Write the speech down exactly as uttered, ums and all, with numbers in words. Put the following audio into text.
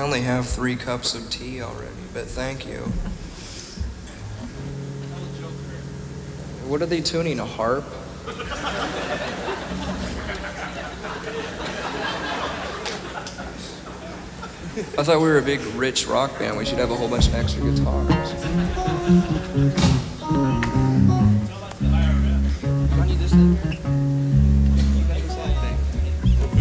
only have three cups of tea already, but thank you. What are they tuning, a harp? I thought we were a big, rich rock band. We should have a whole bunch of extra guitars. Do I need this thing?